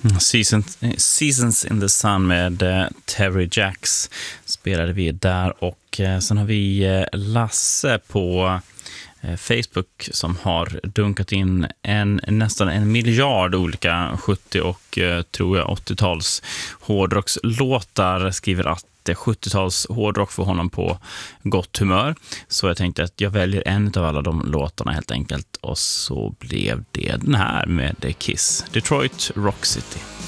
Seasons in the Sun med Terry Jacks spelade vi där, och sen har vi Lasse på Facebook som har dunkat in nästan 1 miljard olika 70- och tror jag 80-tals hårdrockslåtar. Skriver att 70-tals hårdrock för honom på gott humör. Så jag tänkte att jag väljer en av alla de låtarna helt enkelt, och så blev det den här med Kiss, Detroit Rock City.